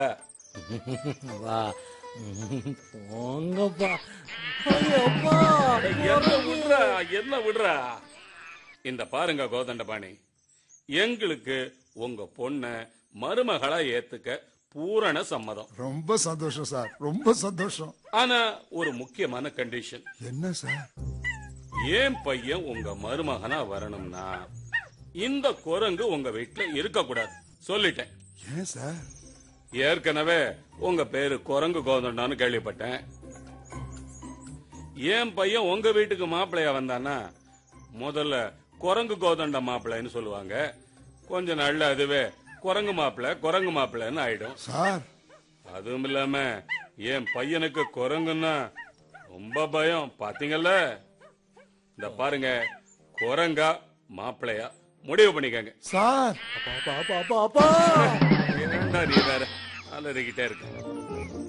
வா போங்கப்பா. ஐயப்பா, என்ன விடுறா என்ன விடுறா. இந்த பாருங்க கோதண்டபாணி, எங்களுக்கு உங்க பொண்ண மருமகளா ஏத்துக்க பூரண சம்மதம். ரொம்ப சந்தோஷம் சார், ரொம்ப சந்தோஷம். ஆனா ஒரு முக்கியமான கண்டிஷன். என்ன சார்? ஏன் பையன் உங்க மருமகனா வரணும்னா இந்த குரங்கு உங்க வீட்டுல இருக்க கூடாது சொல்லிட்டேன். ஏன் சார்? ஏற்கனவே உங்க பேரு குரங்கு கோதண்டான்னு கேள்விப்பட்டேன். ஏன் பையன் உங்க வீட்டுக்கு மாப்பிள்ளையா வந்தானா முதல்ல குரங்கு கோதண்ட மாப்பிள்ளைன்னு சொல்லுவாங்க. கொஞ்ச நாள்ல அதுவே குரங்கு மாப்பிள்ளைன்னு ஆயிடும் சார். அதுவும் இல்லாம என் பையனுக்கு குரங்குன்னா ரொம்ப பயம். பாத்தீங்கல்ல, இந்த பாருங்க, குரங்கா மாப்பிள்ளையா முடிவு பண்ணிக்கங்க சார். அப்பா, அப்பா, அப்பா, அப்பா. ஏன்டா நீ வேற அலறிக்கிட்டே இருக்க.